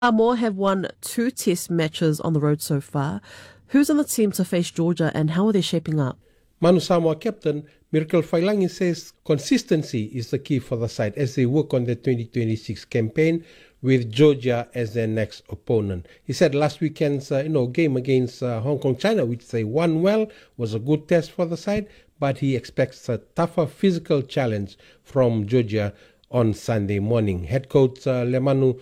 Samoa have won 2 test matches on the road so far. Who's on the team to face Georgia and how are they shaping up? Manu Samoa captain Miracle Failangi says consistency is the key for the side as they work on the 2026 campaign with Georgia as their next opponent. He said last weekend's game against Hong Kong, China, which they won well, was a good test for the side, but he expects a tougher physical challenge from Georgia on Sunday morning. Head coach Lemanu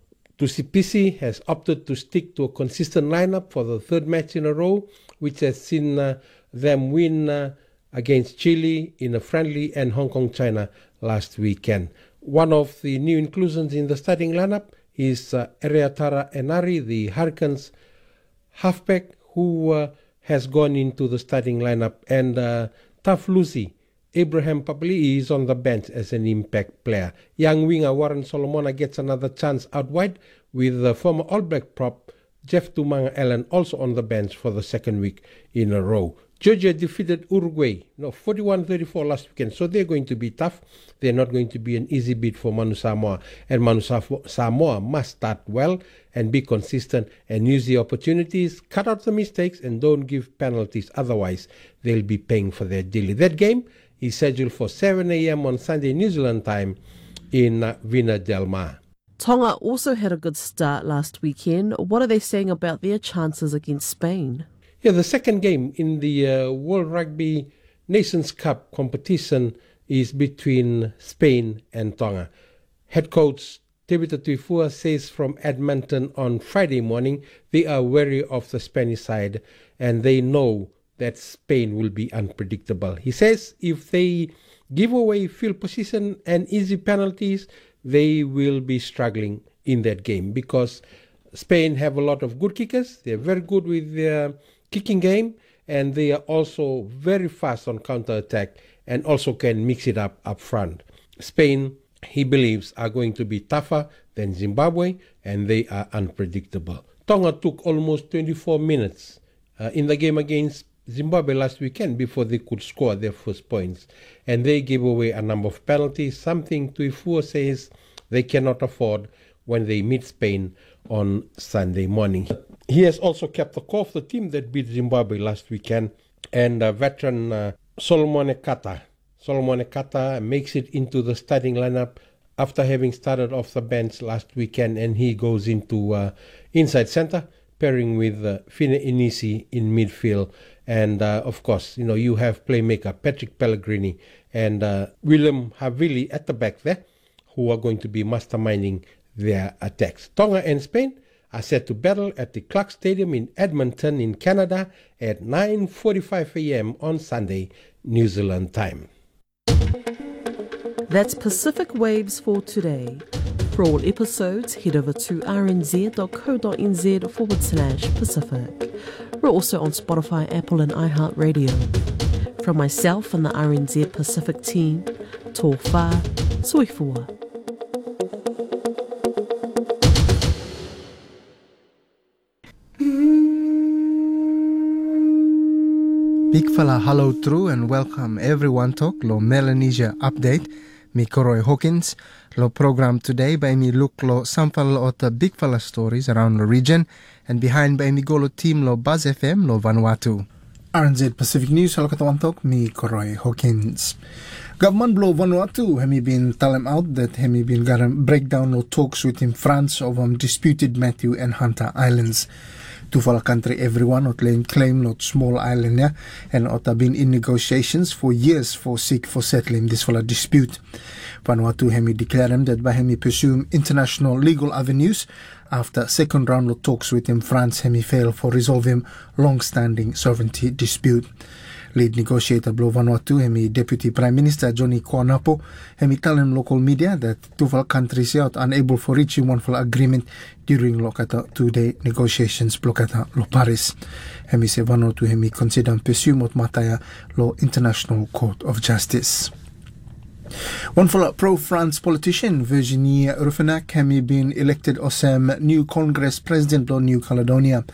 Tusipisi has opted to stick to a consistent lineup for the third match in a row, which has seen them win against Chile in a friendly and Hong Kong, China last weekend. One of the new inclusions in the starting lineup is Ereatara Enari, the Hurricanes halfback, who has gone into the starting lineup, and Tough Lucy Abraham Papali is on the bench as an impact player. Young winger Warren Solomona gets another chance out wide, with the former All Black prop Jeff Tumanga Allen also on the bench for the second week in a row. Georgia defeated Uruguay 41-34 last weekend, so they're going to be tough. They're not going to be an easy beat for Manu Samoa, and Manu Samoa must start well and be consistent and use the opportunities, cut out the mistakes, and don't give penalties. Otherwise, they'll be paying for their daily. That game is scheduled for 7 a.m. on Sunday, New Zealand time in Vina Del Mar. Tonga also had a good start last weekend. What are they saying about their chances against Spain? Yeah, the second game in the World Rugby Nations Cup competition is between Spain and Tonga. Head coach Tevita Tuifua says from Edmonton on Friday morning they are wary of the Spanish side and they know that Spain will be unpredictable. He says if they give away field position and easy penalties, they will be struggling in that game because Spain have a lot of good kickers. They're very good with their kicking game, and they are also very fast on counter-attack and also can mix it up front. Spain, he believes, are going to be tougher than Zimbabwe, and they are unpredictable. Tonga took almost 24 minutes in the game against Zimbabwe last weekend before they could score their first points, and they gave away a number of penalties, something Tuifua says they cannot afford when they meet Spain on Sunday morning. He has also kept the core of the team that beat Zimbabwe last weekend, and veteran Solomon Kata. Solomon Kata makes it into the starting lineup after having started off the bench last weekend, and he goes into inside center, pairing with Fine Inisi in midfield. And of course, you have playmaker Patrick Pellegrini and William Havili at the back there, who are going to be masterminding their attacks. Tonga and Spain are set to battle at the Clark Stadium in Edmonton in Canada at 9:45 a.m. on Sunday, New Zealand time. That's Pacific Waves for today. For all episodes, head over to rnz.co.nz/Pacific. We're also on Spotify, Apple and iHeartRadio. From myself and the RNZ Pacific team, tō whā, soifua. Big fella hello true and welcome everyone talk lo Melanesia update. Me Koroi Hawkins. Lo program today by me look lo sample of the big fella stories around the region and behind by me go lo team lo Buzz FM lo Vanuatu. RNZ Pacific News, halo katawan talk, me Koroi Hawkins. Government blow Vanuatu, hemi been tell him out that hemi been got a breakdown no talks with him France over disputed Matthew and Hunter Islands. To follow country everyone not claim not small island yeah, and not have been in negotiations for years for seek for settling this follow dispute. Vanuatu hemi declare him that by hemi pursue international legal avenues after second round of talks with him France hemi fail for resolving long-standing sovereignty dispute. Lead negotiator blow Vanuatu hemi Deputy Prime Minister Johnny Kuanapo hemi tell him local media that two countries out unable for reaching one full agreement during lokata 2-day negotiations blokata lo Paris. Hemi se Vanuatu hemi consider pursue mot mataya lo International Court of Justice. One full pro-France politician Virginie Ruffinac hemi been elected as new Congress President of New Caledonia.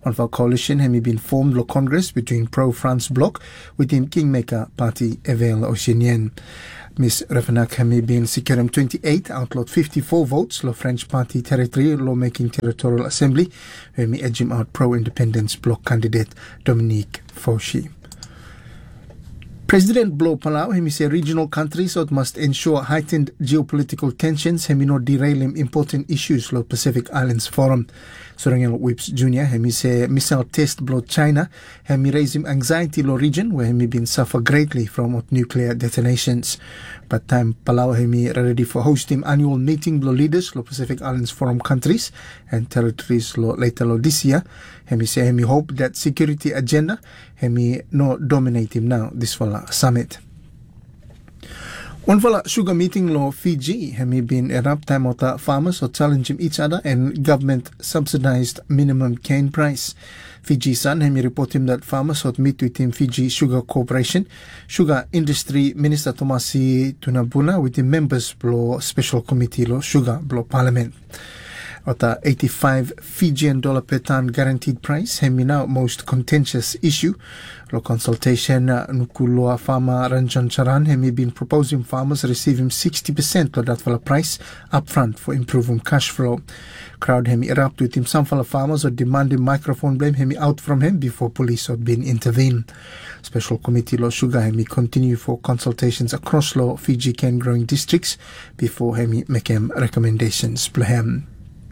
One of our coalition hemi been formed lo Congress between pro-France bloc within Kingmaker Party Evel Oceanian. Miss Revenak hemi been securing 28 outlawed 54 votes lo French Party territory lawmaking territorial assembly hemi edge him out pro-independence bloc candidate Dominique Fauci. President Blo Palau hemi say regional countries must ensure heightened geopolitical tensions hemi not derailing important issues lo Pacific Islands Forum. Sorangelo Whips Jr. hemi say missile test blow China hemi raise him anxiety lo region where hemi been suffer greatly from nuclear detonations. But time Palau hemi ready for hosting annual meeting lo leaders lo Pacific Islands Forum countries and territories lo later lo this year. Hemi say hemi hope that security agenda hemi no dominate him now this fall summit. One fala sugar meeting lo Fiji hemi been erupt time of farmers challenging each other and government subsidized minimum cane price. Fiji Sun hemi report him that farmers meet with him Fiji Sugar Corporation, Sugar Industry Minister Tomasi Tunabuna with the members lo special committee lo sugar lo parliament. Ota 85 Fijian dollar per ton guaranteed price hemi now most contentious issue. Lo consultation nukuloa farmer Ranjan Charan hemi been proposing farmers receive him 60% lo that fala price upfront for improving cash flow. Crowd hemi erupt with him some fala farmers demanding microphone blame hemi out from him before police been intervene. Special committee lo sugar hemi continue for consultations across lo Fiji cane growing districts before hemi make him recommendations plahem.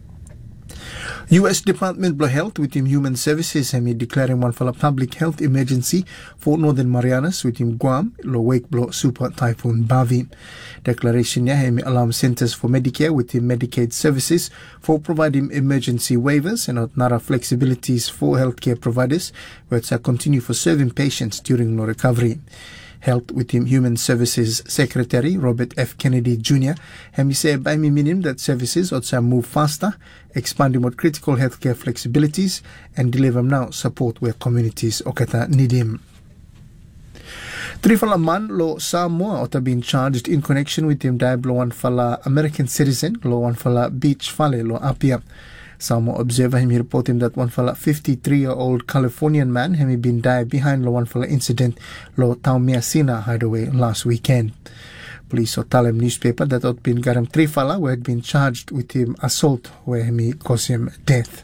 U.S. Department of Health with him Human Services hemi declaring one for a public health emergency for Northern Marianas with him Guam lo wake blow super typhoon Bavi. Declaration ya hemi alarm centers for Medicare with him Medicaid services for providing emergency waivers and other flexibilities for healthcare providers where it's continue for serving patients during no recovery. Health with him Human Services Secretary Robert F. Kennedy Jr. hemi say by me meaning that services ought move faster, expanding what critical healthcare flexibilities and deliver now support where communities okata need him. Three fala man lo Samoa ought been charged in connection with him died lo one fala American citizen lo one fala beach fale lo Apia. Samoa Observer hemi report him that one fella 53-year-old Californian man hemi been died behind lo one fella incident lo Taumiasina hideaway last weekend. Police tell him newspaper that had been got him three fella who had been charged with him assault where hemi caused him death.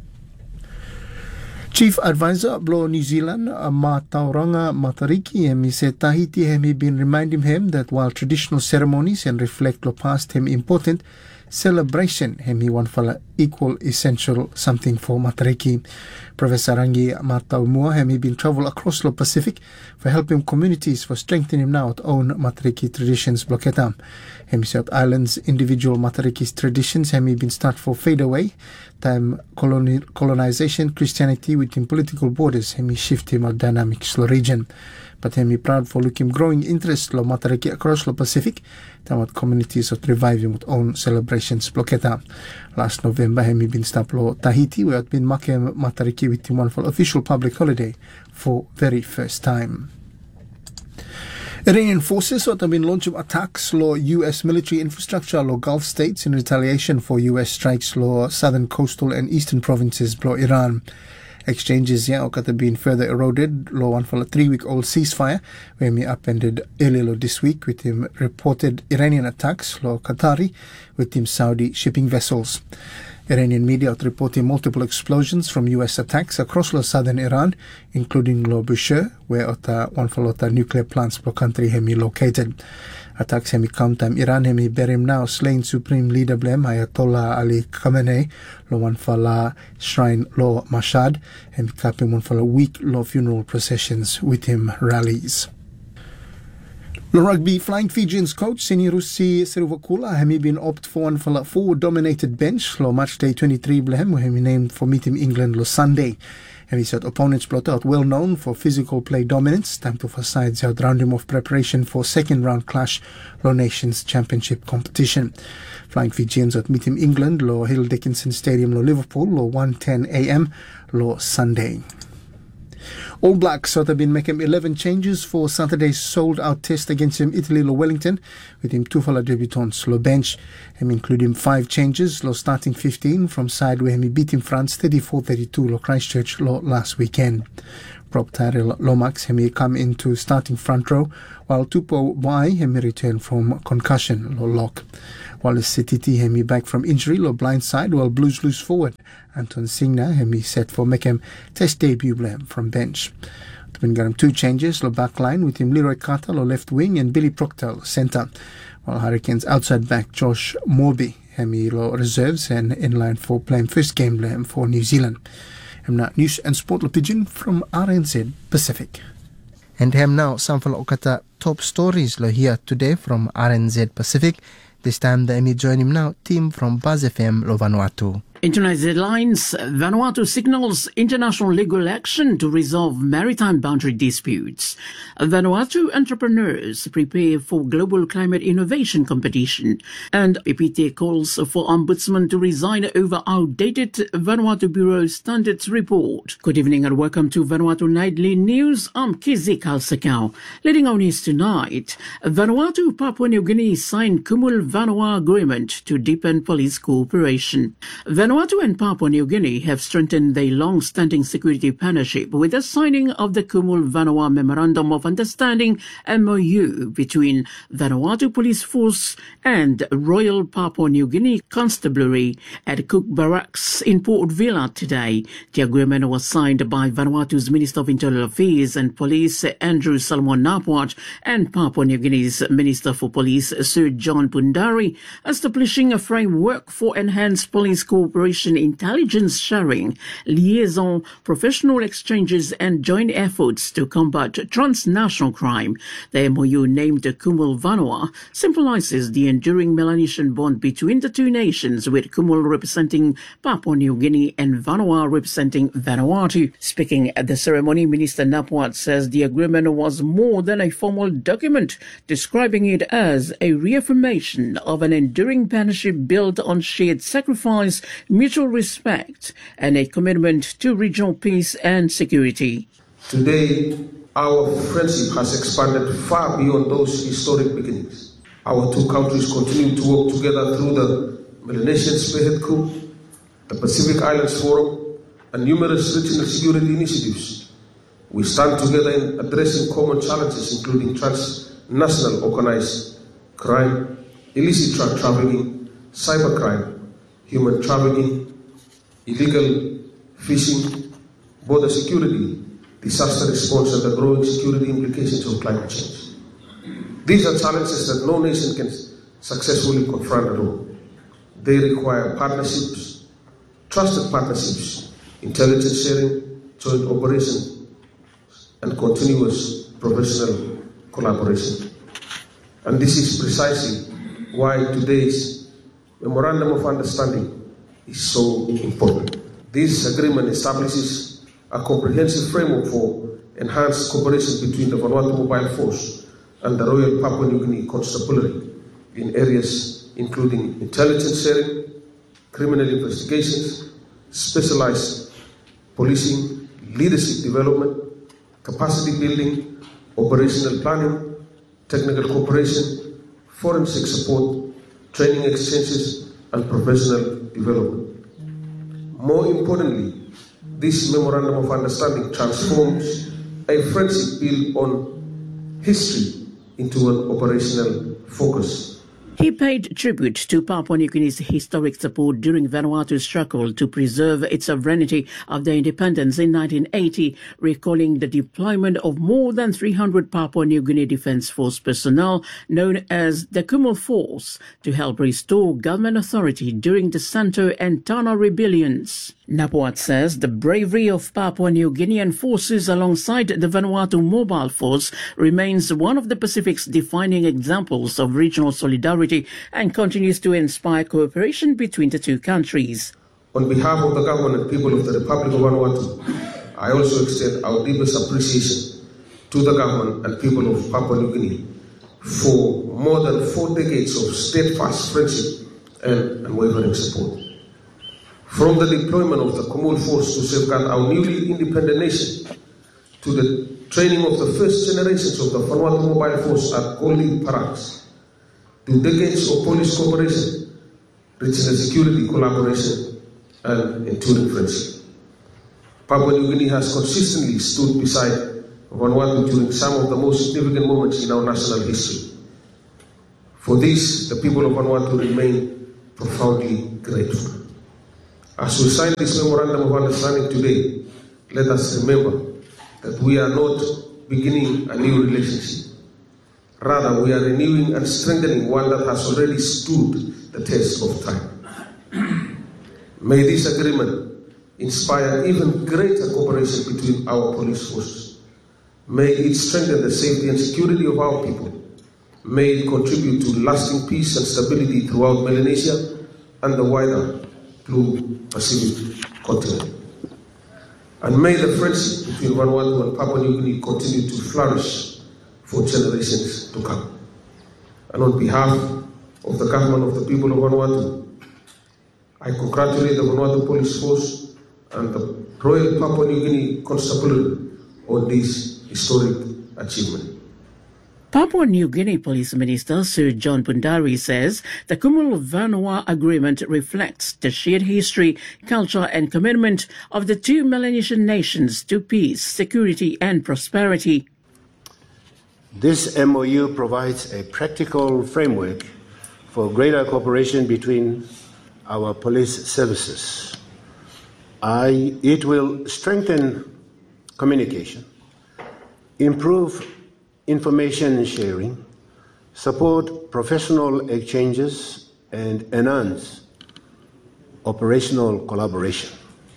Chief Advisor Blo New Zealand Matauranga Matariki hemi said Tahiti hemi been reminding him that while traditional ceremonies and reflect lo past him important, celebration hemi one fala equal essential something for Matariki. Professor Rangi Mataumua hemi been travel across the Pacific for helping communities for strengthening now own Matariki traditions bloketa. Hemi said islands individual Matariki's traditions hemi been start for fade away. Time colonization Christianity within political borders hemi shift him a dynamic slow region. But hemi proud for looking growing interest lo Matariki across the Pacific. Time what communities of reviving with own celebrations bloketa. Last November hemi been stop lo Tahiti where had been making Matariki with one for official public holiday for very first time. Iranian forces have been launching attacks lo U.S. military infrastructure lo Gulf states in retaliation for U.S. strikes lo southern coastal and eastern provinces lo Iran. Exchanges have been further eroded lo one for a 3-week-old ceasefire where me upended earlier this week with him reported Iranian attacks lo Qatari with him Saudi shipping vessels. Iranian media are reporting multiple explosions from U.S. attacks across southern Iran, including lo Bushehr, where one for nuclear plants per country hemi located. Attacks hemi come time Iran hemi berim now slain Supreme Leader blem Ayatollah Ali Khamenei lo one for la shrine lo Mashhad hemi capping one for a week lo funeral processions with him rallies. The rugby Flying Fijians coach Senirusi Siruvakula hemi been opt for one for 4-dominated bench lo match day 23 blehem where hemi named for meeting England lo Sunday. Hemi said opponents plot out well known for physical play dominance. Time to for sides out round him of preparation for second round clash lo Nations Championship competition. Flying Fijians at meeting England lo Hill Dickinson Stadium lo Liverpool lo 1:10 a.m. lo Sunday. All Blacks have been making 11 changes for Saturday's sold-out test against Italy lo Wellington, with him Tufala debutants lo bench. Him including 5 changes lo starting 15 from side where he beat him France 34-32 lo Christchurch lo last weekend. Prop Tyrell Lomax hemi come into starting front row, while Tupo Wai hemi return from concussion lo lock. Wallace Sititi hemi back from injury lo blind side, while Blues loose forward. Anton Singna hemi set for make him test debut blame from bench. Twin got him 2 changes lo back line, with him Leroy Carter lo left wing and Billy Proctor lo centre, while Hurricanes outside back Josh Morby hemi lo reserves and in line for playing first game blame for New Zealand. Now, news and sport lo pigeon from RNZ Pacific. And now some from Okata top stories lo here today from RNZ Pacific. This time the Emmy join him now, team from Buzz FM lo Vanuatu. International headlines: Vanuatu signals international legal action to resolve maritime boundary disputes. Vanuatu entrepreneurs prepare for global climate innovation competition. And PPT calls for Ombudsman to resign over outdated Vanuatu Bureau Standards report. Good evening and welcome to Vanuatu Nightly News. I'm Kizi Kalsakau. Leading on news tonight, Vanuatu Papua New Guinea signed Kumul Vanua Agreement to deepen police cooperation. Vanuatu and Papua New Guinea have strengthened their long-standing security partnership with the signing of the Kumul Vanua Memorandum of Understanding MOU between Vanuatu Police Force and Royal Papua New Guinea Constabulary at Cook Barracks in Port Vila today. The agreement was signed by Vanuatu's Minister of Internal Affairs and Police Andrew Salmon Napwat and Papua New Guinea's Minister for Police Sir John Pundari, establishing a framework for enhanced police cooperation, intelligence sharing, liaison, professional exchanges and joint efforts to combat transnational crime. The MOU, named Kumul Vanua, symbolizes the enduring Melanesian bond between the two nations, with Kumul representing Papua New Guinea and Vanua representing Vanuatu. Speaking at the ceremony, Minister Napwat says the agreement was more than a formal document, describing it as a reaffirmation of an enduring partnership built on shared sacrifice, mutual respect, and a commitment to regional peace and security. Today, our friendship has expanded far beyond those historic beginnings. Our two countries continue to work together through the Melanesian Spearhead Group, the Pacific Islands Forum, and numerous regional security initiatives. We stand together in addressing common challenges, including transnational organized crime, illicit drug trafficking, cybercrime, human trafficking, illegal fishing, border security, disaster response, and the growing security implications of climate change. These are challenges that no nation can successfully confront alone. They require partnerships, trusted partnerships, intelligence sharing, joint operation, and continuous professional collaboration. And this is precisely why today's Memorandum of Understanding is so important. This agreement establishes a comprehensive framework for enhanced cooperation between the Vanuatu Mobile Force and the Royal Papua New Guinea Constabulary in areas including intelligence sharing, criminal investigations, specialized policing, leadership development, capacity building, operational planning, technical cooperation, forensic support, training exchanges, and professional development. More importantly, this Memorandum of Understanding transforms a friendship built on history into an operational focus. He paid tribute to Papua New Guinea's historic support during Vanuatu's struggle to preserve its sovereignty after independence in 1980, recalling the deployment of more than 300 Papua New Guinea Defence Force personnel, known as the Kumul Force, to help restore government authority during the Santo and Tana rebellions. Napwat says the bravery of Papua New Guinean forces alongside the Vanuatu Mobile Force remains one of the Pacific's defining examples of regional solidarity and continues to inspire cooperation between the two countries. On behalf of the government and people of the Republic of Vanuatu, I also extend our deepest appreciation to the government and people of Papua New Guinea for more than 4 decades of steadfast friendship and unwavering support. From the deployment of the Kumul Force to safeguard our newly independent nation, to the training of the first generations of the Vanuatu Mobile Force at Golding Barracks, to decades of police cooperation, regional security collaboration, and enduring friendship. Papua New Guinea has consistently stood beside Vanuatu during some of the most significant moments in our national history. For this, the people of Vanuatu remain profoundly grateful. As we sign this memorandum of understanding today, let us remember that we are not beginning a new relationship. Rather, we are renewing and strengthening one that has already stood the test of time. May this agreement inspire even greater cooperation between our police forces. May it strengthen the safety and security of our people. May it contribute to lasting peace and stability throughout Melanesia and the wider Blue Pacific continent. And may the friendship between Vanuatu and Papua New Guinea continue to flourish for generations to come. And on behalf of the government of the people of Vanuatu, I congratulate the Vanuatu Police Force and the Royal Papua New Guinea Constabulary on this historic achievement. Papua New Guinea Police Minister Sir John Pundari says the Kumul-Vanua Agreement reflects the shared history, culture and commitment of the two Melanesian nations to peace, security and prosperity. This MOU provides a practical framework for greater cooperation between our police services. It will strengthen communication, improve information sharing, support professional exchanges, and enhance operational collaboration.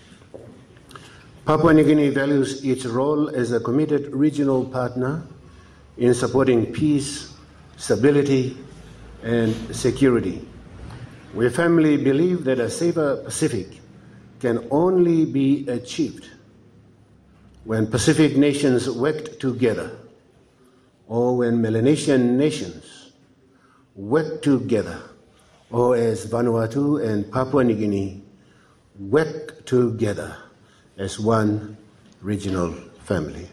Papua New Guinea values its role as a committed regional partner in supporting peace, stability, and security. We firmly believe that a safer Pacific can only be achieved when Pacific nations work together, or when Melanesian nations work together, or as Vanuatu and Papua New Guinea work together as one regional family.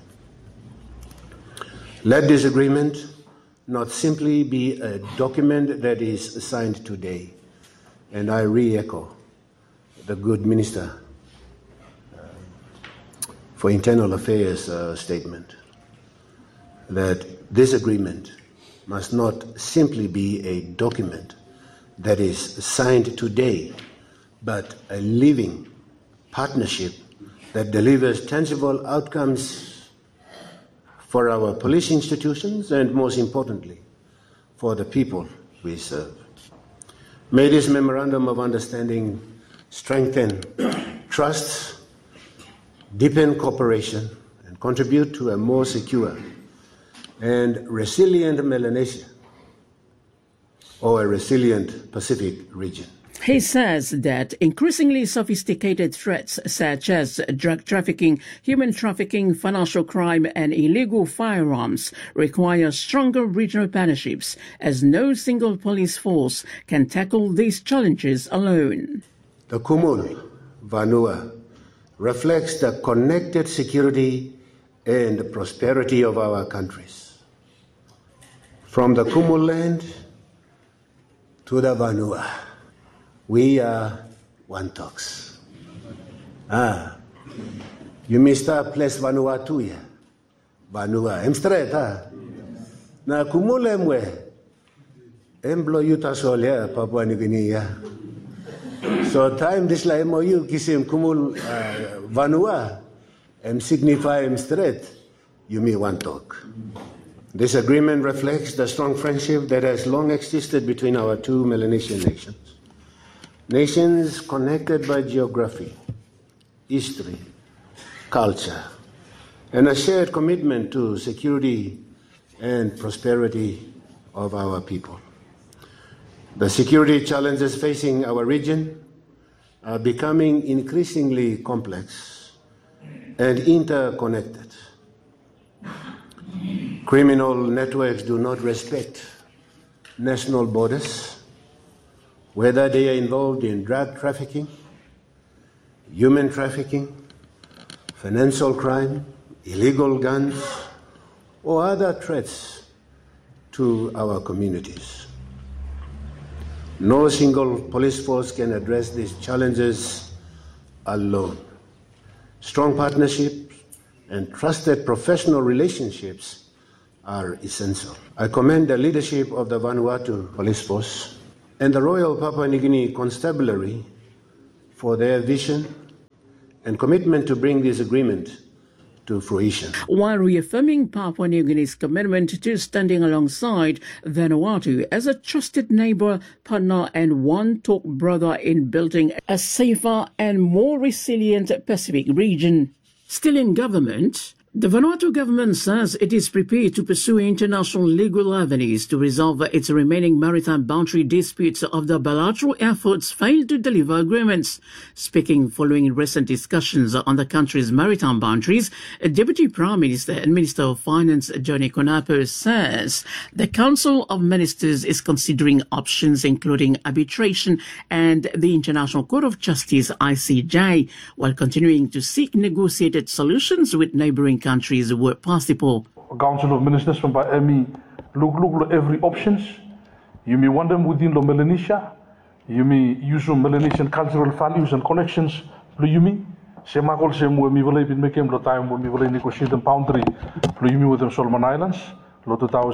Let this agreement not simply be a document that is signed today, and I re-echo the good Minister for Internal Affairs statement, that this agreement must not simply be a document that is signed today, but a living partnership that delivers tangible outcomes for our police institutions and, most importantly, for the people we serve. May this memorandum of understanding strengthen trust, deepen cooperation, and contribute to a more secure and resilient Melanesia, or a resilient Pacific region. He says that increasingly sophisticated threats such as drug trafficking, human trafficking, financial crime and illegal firearms require stronger regional partnerships, as no single police force can tackle these challenges alone. The Kumul Vanua reflects the connected security and prosperity of our countries. From the Kumul land to the Vanua, we are one talks. You missed a place Vanuatu ya. Vanua. Em straight, Na Kumul emwe. Emblo yuta solia Papua New Guinea. So time this la MOU kisim Kumul Vanua. Em signify em straight. You me one talk. This agreement reflects the strong friendship that has long existed between our two Melanesian nations. Nations connected by geography, history, culture, and a shared commitment to security and prosperity of our people. The security challenges facing our region are becoming increasingly complex and interconnected. Criminal networks do not respect national borders, whether they are involved in drug trafficking, human trafficking, financial crime, illegal guns, or other threats to our communities. No single police force can address these challenges alone. Strong partnerships and trusted professional relationships are essential. I commend the leadership of the Vanuatu Police Force and the Royal Papua New Guinea Constabulary for their vision and commitment to bring this agreement to fruition. While reaffirming Papua New Guinea's commitment to standing alongside Vanuatu as a trusted neighbor, partner and one talk brother in building a safer and more resilient Pacific region. Still in government, the Vanuatu government says it is prepared to pursue international legal avenues to resolve its remaining maritime boundary disputes of the bilateral efforts failed to deliver agreements. Speaking following recent discussions on the country's maritime boundaries, Deputy Prime Minister and Minister of Finance Johnny Konapo says the Council of Ministers is considering options including arbitration and the International Court of Justice ICJ, while continuing to seek negotiated solutions with neighboring countries where possible. Council of Ministers from Emi look every options. You may want them within the Melanesia. You may use some Melanesian cultural values and connections. You may say makol say mo mi volay bin mekem lo time mo mi volay negotiate the boundary. You may with them Solomon Islands lo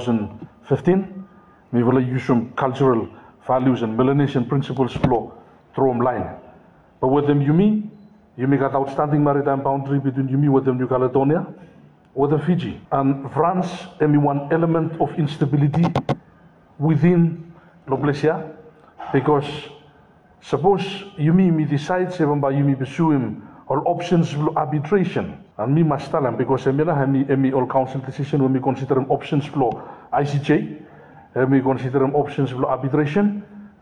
2015. Mi volay use some cultural values and Melanesian principles flow through line. But with them you may got outstanding maritime boundary between Yumi with them New Caledonia, with them Fiji. And France, one element of instability within Loblesia, because suppose Yumi decides even by Yumi pursue him all options of arbitration. And me must tell him because emi all council decision when we consider him options for ICJ, we consider him options for arbitration.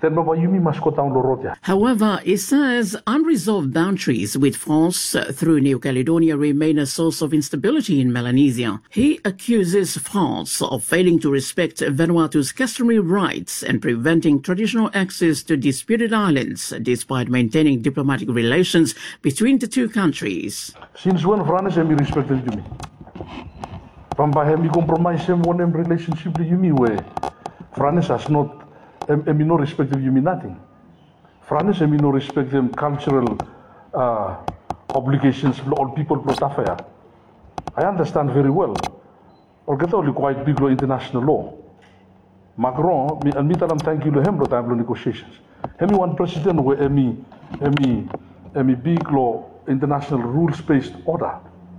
However, it says unresolved boundaries with France through New Caledonia remain a source of instability in Melanesia. He accuses France of failing to respect Vanuatu's customary rights and preventing traditional access to disputed islands, despite maintaining diplomatic relations between the two countries. Since when France has respected me? From by me compromise one relationship with me where France has not. No respect of you mean nothing. France no respect them cultural obligations for all people plus affair. I understand very well. Or get only quite big law international law. Macron and me tell him thank you to him time negotiations. Any one president where any big law international rules based order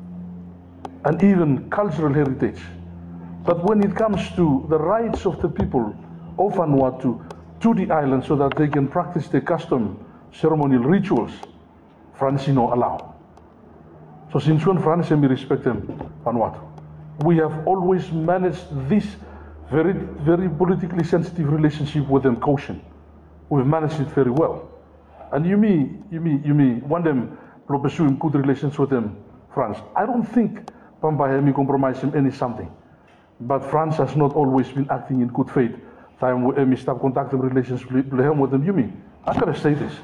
and even cultural heritage. But when it comes to the rights of the people of Vanuatu to the island so that they can practice their custom, ceremonial rituals, France no allow. So since when France we respect them, Vanuatu. We have always managed this very, very politically sensitive relationship with them caution. We've managed it very well. And you may want them to pursue good relations with them, France. I don't think Pampa compromise him any something. But France has not always been acting in good faith. Time we stop contacting relations with them, you mean? I gotta say this.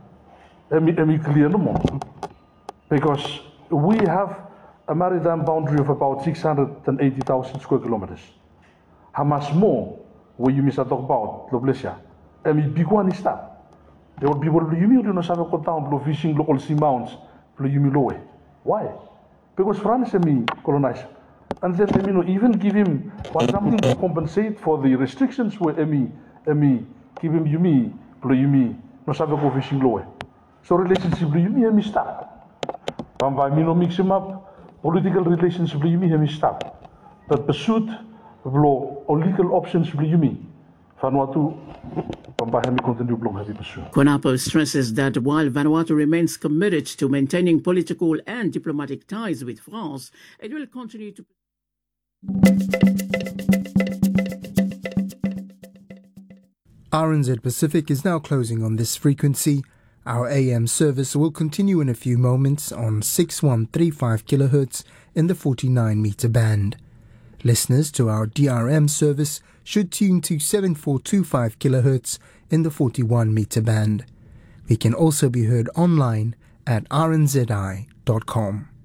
Clear no more. Because we have a maritime boundary of about 680,000 square kilometers. How much more will you talk about Loblesia? Big one is that. There will be people you mean no sabe down fishing local sea mounts, you mean low. Why? Because France colonized. And then even give him something to compensate for the restrictions where give him Yumi no sabe go fishing low. So relationship Yumi stop. By no mix him up, political relations Yumi stop. But pursuit of law or legal options Yumi. Vanuatu continue heavy pursuit. Konapo stresses that while Vanuatu remains committed to maintaining political and diplomatic ties with France, it will continue to. RNZ Pacific is now closing on this frequency. Our AM service will continue in a few moments on 6135 kHz in the 49 meter band. Listeners to our DRM service should tune to 7425 kHz in the 41 meter band. We can also be heard online at rnzi.com.